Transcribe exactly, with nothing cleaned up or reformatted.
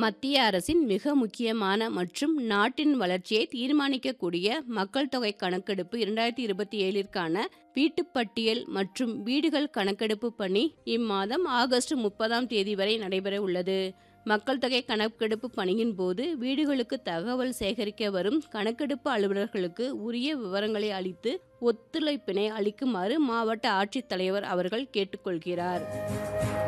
மத்திய அரசின் மிக முக்கியமான மற்றும் நாட்டின் வளர்ச்சியை தீர்மானிக்கக்கூடிய மக்கள் தொகை கணக்கெடுப்பு இரண்டாயிரத்தி இருபத்தி ஏழிற்கான வீட்டுப்பட்டியல் மற்றும் வீடுகள் கணக்கெடுப்பு பணி இம்மாதம் ஆகஸ்ட் முப்பதாம் தேதி வரை நடைபெற உள்ளது. மக்கள் தொகை கணக்கெடுப்பு பணியின் போது வீடுகளுக்கு தகவல் சேகரிக்க வரும் கணக்கெடுப்பு அலுவலர்களுக்கு உரிய விவரங்களை அளித்து ஒத்துழைப்பினை அளிக்குமாறு மாவட்ட ஆட்சித்தலைவர் அவர்கள் கேட்டுக்கொள்கிறார்.